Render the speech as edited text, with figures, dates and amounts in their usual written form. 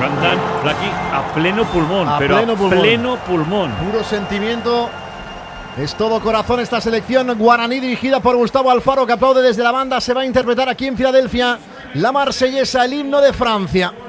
cantan, Flaqui, a pleno pulmón, pleno pulmón. Puro sentimiento. Es todo corazón esta selección guaraní dirigida por Gustavo Alfaro, que aplaude desde la banda. Se va a interpretar aquí en Filadelfia la marsellesa, el himno de Francia.